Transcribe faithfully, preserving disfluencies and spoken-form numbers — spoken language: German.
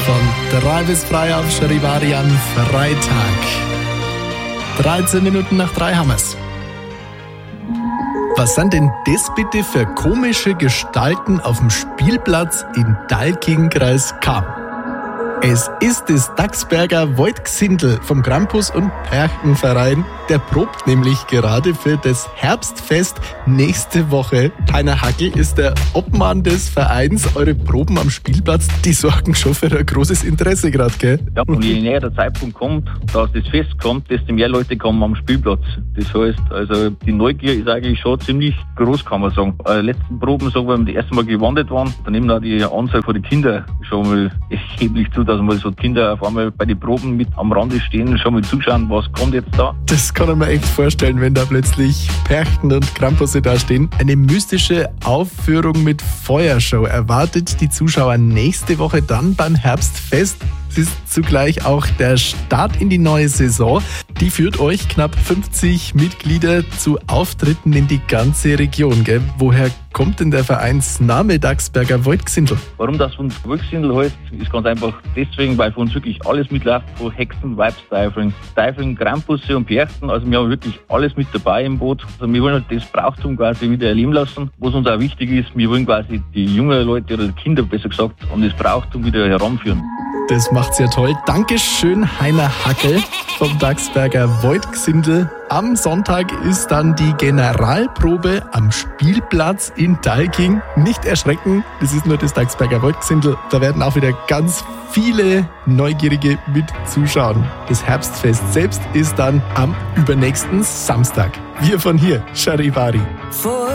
von drei bis frei auf Charivari am Freitag. dreizehn Minuten nach drei haben wir's. Was sind denn das bitte für komische Gestalten auf dem Spielplatz in Dalking, Kreis Cham? Es ist das Dachsberger Waldgesindel vom Krampus- und Perchtenverein. Der probt nämlich gerade für das Herbstfest nächste Woche. Heiner Hackel ist der Obmann des Vereins. Eure Proben am Spielplatz, die sorgen schon für ein großes Interesse gerade, gell? Ja, und je näher der Zeitpunkt kommt, dass das Fest kommt, desto mehr Leute kommen am Spielplatz. Das heißt, also die Neugier ist eigentlich schon ziemlich groß, kann man sagen. Äh, letzten Proben, so, wenn wir das erste Mal gewandert waren, dann nehmen auch die Anzahl von den Kindern schon mal erheblich zu, dass mal so Kinder auf einmal bei den Proben mit am Rande stehen und schon mal zuschauen, was kommt jetzt da. Das kann ich mir echt vorstellen, wenn da plötzlich Perchten und Krampusse da stehen. Eine mystische Aufführung mit Feuershow erwartet die Zuschauer nächste Woche dann beim Herbstfest. Es ist zugleich auch der Start in die neue Saison. Die führt euch knapp fünfzig Mitglieder zu Auftritten in die ganze Region. Gell? Woher kommt denn der Vereinsname Dachsberger Waldgesindel? Warum das von uns Waldgesindel heißt, ist ganz einfach deswegen, weil für uns wirklich alles mitläuft, von Hexen, Weibs, Teufeln, Teufeln, Krampusse und Perchten. Also wir haben wirklich alles mit dabei im Boot. Also wir wollen halt das Brauchtum quasi wieder erleben lassen. Was uns auch wichtig ist, wir wollen quasi die jungen Leute oder die Kinder besser gesagt an das Brauchtum wieder heranführen. Das macht's ja toll. Dankeschön, Heiner Hackel vom Dachsberger Waldgesindel. Am Sonntag ist dann die Generalprobe am Spielplatz in Dalking. Nicht erschrecken, das ist nur das Dachsberger Waldgesindel. Da werden auch wieder ganz viele Neugierige mit zuschauen. Das Herbstfest selbst ist dann am übernächsten Samstag. Wir von hier, Charivari.